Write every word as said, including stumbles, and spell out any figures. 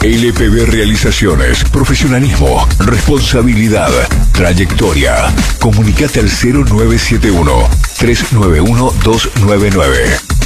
L P B Realizaciones, profesionalismo, responsabilidad, trayectoria. Comunicate al cero nueve siete uno, tres nueve uno, dos nueve nueve.